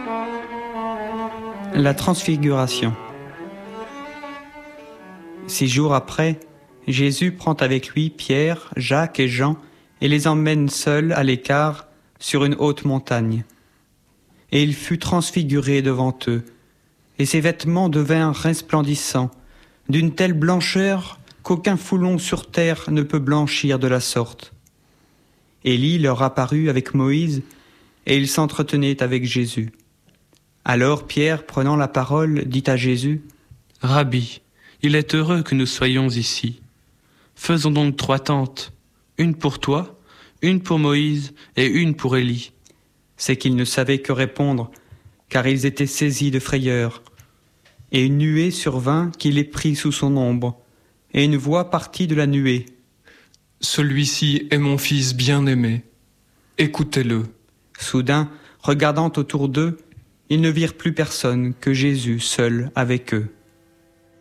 La transfiguration. 6 jours après, Jésus prend avec lui Pierre, Jacques et Jean et les emmène seuls à l'écart sur une haute montagne. Et il fut transfiguré devant eux, et ses vêtements devinrent resplendissants, d'une telle blancheur qu'aucun foulon sur terre ne peut blanchir de la sorte. Élie leur apparut avec Moïse, et ils s'entretenaient avec Jésus. Alors Pierre, prenant la parole, dit à Jésus : « Rabbi, il est heureux que nous soyons ici. Faisons donc 3 tentes, une pour toi, une pour Moïse et une pour Élie. » C'est qu'ils ne savaient que répondre, car ils étaient saisis de frayeur. Et une nuée survint qui les prit sous son ombre, et une voix partit de la nuée. « Celui-ci est mon fils bien-aimé. Écoutez-le. » Soudain, regardant autour d'eux, ils ne virent plus personne que Jésus seul avec eux.